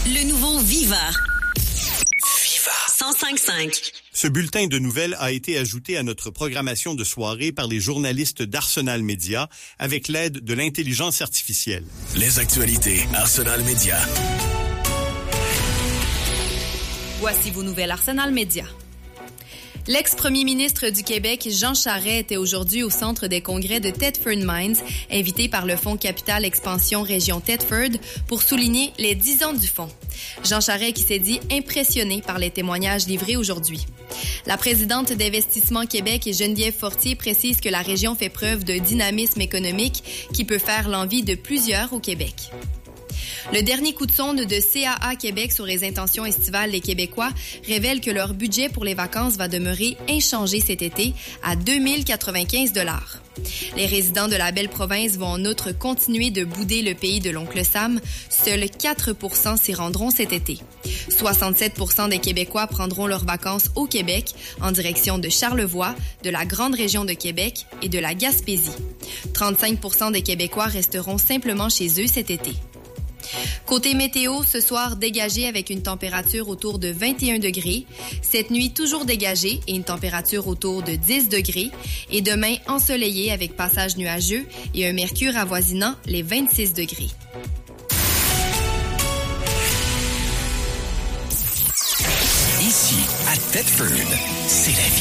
Le nouveau Viva. Viva 105.5. Ce bulletin de nouvelles a été ajouté à notre programmation de soirée par les journalistes d'Arsenal Média avec l'aide de l'intelligence artificielle. Les actualités Arsenal Média. Voici vos nouvelles Arsenal Média. L'ex-premier ministre du Québec, Jean Charest, était aujourd'hui au centre des congrès de Thetford Mines, invité par le Fonds Capital Expansion Région Thetford pour souligner les 10 ans du fonds. Jean Charest qui s'est dit impressionné par les témoignages livrés aujourd'hui. La présidente d'Investissement Québec, Geneviève Fortier, précise que la région fait preuve de dynamisme économique qui peut faire l'envie de plusieurs au Québec. Le dernier coup de sonde de CAA Québec sur les intentions estivales des Québécois révèle que leur budget pour les vacances va demeurer inchangé cet été à 2095 $. Les résidents de la belle province vont en outre continuer de bouder le pays de l'oncle Sam. Seuls 4% s'y rendront cet été. 67% des Québécois prendront leurs vacances au Québec en direction de Charlevoix, de la grande région de Québec et de la Gaspésie. 35% des Québécois resteront simplement chez eux cet été. Côté météo, ce soir dégagé avec une température autour de 21 degrés. Cette nuit, toujours dégagé et une température autour de 10 degrés. Et demain, ensoleillé avec passage nuageux et un mercure avoisinant les 26 degrés. Ici, à Thetford, c'est la vie.